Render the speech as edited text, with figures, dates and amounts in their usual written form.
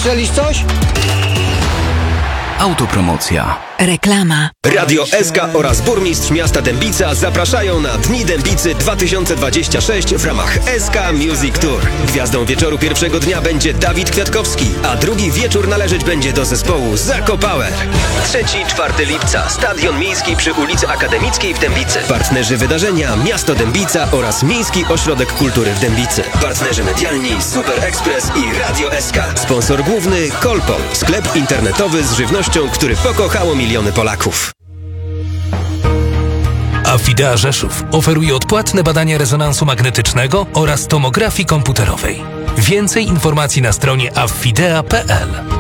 strzelisz coś? Autopromocja. Reklama. Radio SK oraz burmistrz miasta Dębica zapraszają na Dni Dębicy 2026 w ramach SK Music Tour. Gwiazdą wieczoru pierwszego dnia będzie Dawid Kwiatkowski, a drugi wieczór należeć będzie do zespołu Zakopower. 3-4 lipca, Stadion Miejski przy ulicy Akademickiej w Dębicy. Partnerzy wydarzenia Miasto Dębica oraz Miejski Ośrodek Kultury w Dębicy. Partnerzy medialni Super Express i Radio SK. Sponsor główny Kolpol, sklep internetowy z żywnością, który pokochało miliony Polaków. Affidea Rzeszów oferuje odpłatne badania rezonansu magnetycznego oraz tomografii komputerowej. Więcej informacji na stronie affidea.pl.